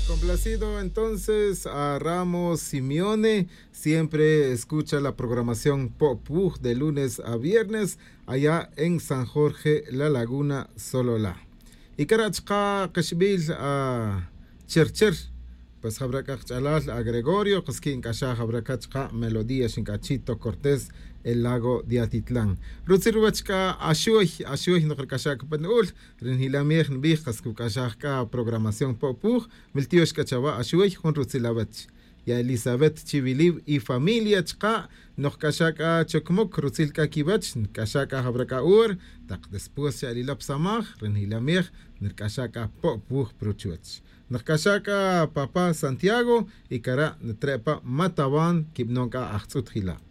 Complacido entonces a Ramos Simeone, siempre escucha la programación Pop de lunes a viernes allá en San Jorge, La Laguna, Sololá. Y Karachka Kashbil a Chercher, pues Habrakach Chalal a Gregorio, Koskin Kasha Habrakachka Melodía Shinkachito Cortés, el lago de Atitlán. Rutzirwachka Ashuy no Kashak Panul, Renhilamir Nbijas Kashaka programación Popuj, Miltiosh Kachava Ashuy con Rutzilabach. Y a Elizabeth Chivilib y familia Chka, no Kashaka Chokmuk, Rutzilka Kibach, Kashaka Habraka Ur, tak después ya Lilap Samach, Renhilamir, Nirkashaka Popuj Pruchuach. Nakashaka Papa Santiago y Kara Netrepa Mataban Kibnonka Achzuthila.